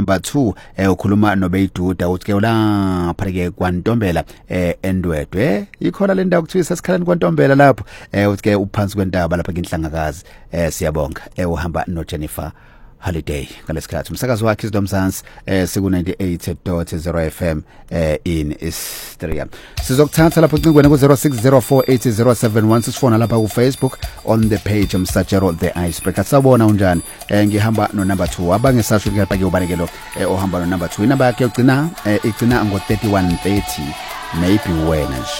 number 2 ukhuluma noBeyiduda uthi ke ulapha ke kwaNtombela eNdwedwe ikhona le ndawo kuthiwa sasikhalani kwaNtombela lapho uthi ke uphansi kwentaba lapha kinhlangakazi siyabonga uhamba noJennifer Holiday ngalesikhathi umsakazo wakhe iZomzansi siku 98.0 FM in Istria. Sizokuthatha lapho cingweni ku 06048071 sifona lapha ku Facebook on the page umsajero the icebreaker. Sabona unjani ngihamba no number 2 abangesasho ngapha ke ubalekelo ohamba no number 2 inamba yakhe ugcina igcina ngo 3130 maybe wena